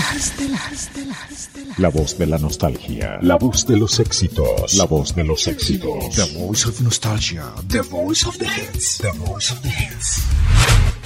La voz de la nostalgia. La voz de los éxitos. La voz de los éxitos. The voice of nostalgia. The voice of the hits. The voice of the hits.